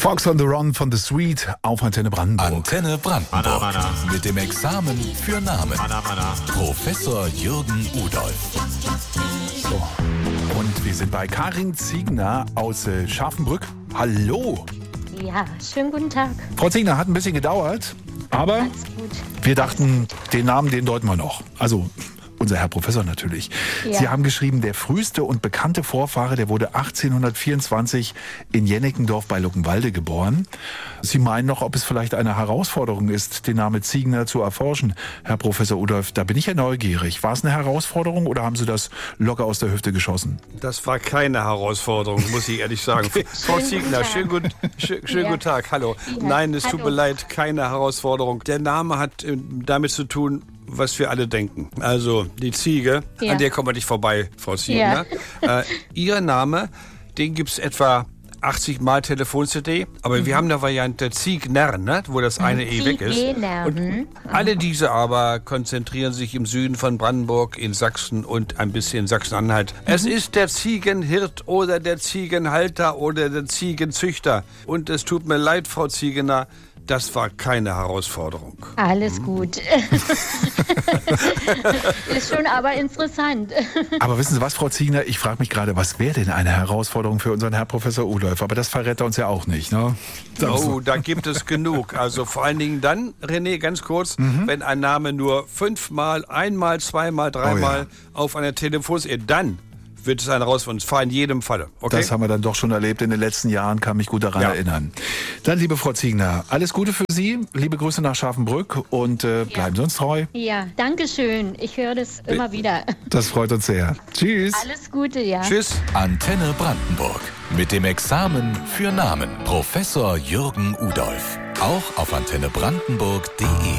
Fox on the Run von The Sweet auf Antenne Brandenburg. Antenne Brandenburg. Mana. Mit dem Examen für Namen. Mana. Professor Jürgen Udolf. So. Und wir sind bei Karin Ziegner aus Scharfenbrück. Hallo. Ja, schönen guten Tag. Frau Ziegner, hat ein bisschen gedauert, aber Alles gut. wir dachten, den Namen, den deuten wir noch. Also unser Herr Professor natürlich. Ja. Sie haben geschrieben, der früheste und bekannte Vorfahre, der wurde 1824 in Jenneckendorf bei Luckenwalde geboren. Sie meinen noch, ob es vielleicht eine Herausforderung ist, den Namen Ziegner zu erforschen. Herr Professor Udolf, da bin ich ja neugierig. War es eine Herausforderung oder haben Sie das locker aus der Hüfte geschossen? Das war keine Herausforderung, muss ich ehrlich sagen. Frau Ziegner, schönen guten Tag. Hallo. Ja, Nein, es tut hallo. mir leid, keine Herausforderung. Der Name hat damit zu tun, was wir alle denken. Also die Ziege, Ja. an der kommen wir nicht vorbei, Frau Ziegner. Ihr Name, den gibt es etwa 80 Mal Telefon-CD, aber wir haben eine Variante Ziegner, ne, wo das eine E weg ist. Ziegner, Und alle diese aber konzentrieren sich im Süden von Brandenburg, in Sachsen und ein bisschen in Sachsen-Anhalt. Es ist der Ziegenhirt oder der Ziegenhalter oder der Ziegenzüchter. Und es tut mir leid, Frau Ziegner, das war keine Herausforderung. Alles gut. Ist schon aber interessant. Aber wissen Sie was, Frau Ziegner? Ich frage mich gerade, was wäre denn eine Herausforderung für unseren Herr Professor Udolf? Aber das verrät er uns ja auch nicht, ne? Oh, da gibt es genug. Also vor allen Dingen dann, René, ganz kurz, wenn ein Name nur 5-mal, 1-mal, 2-mal, 3-mal auf einer Telefons-Ehe, dann wird es eine Herausforderung. Und zwar in jedem Falle. Okay? Das haben wir dann doch schon erlebt in den letzten Jahren, kann mich gut daran erinnern. Dann, liebe Frau Ziegner, alles Gute für Sie. Liebe Grüße nach Scharfenbrück und bleiben Sie uns treu. Ja, danke schön. Ich höre das immer wieder. Das freut uns sehr. Tschüss. Alles Gute, ja. Tschüss. Antenne Brandenburg. Mit dem Examen für Namen. Professor Jürgen Udolf. Auch auf antennebrandenburg.de.